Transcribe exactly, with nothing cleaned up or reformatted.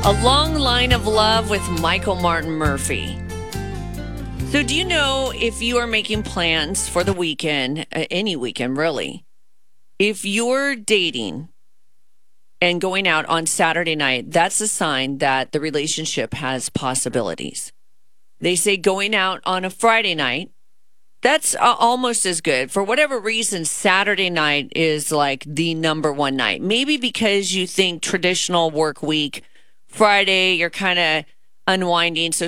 A Long Line of Love with Michael Martin Murphey. So do you know if you are making plans for the weekend, uh, any weekend really, if you're dating and going out on Saturday night, that's a sign that the relationship has possibilities. They say going out on a Friday night, that's uh, almost as good. For whatever reason, Saturday night is like the number one night. Maybe because you think traditional work week, Friday, you're kind of unwinding. So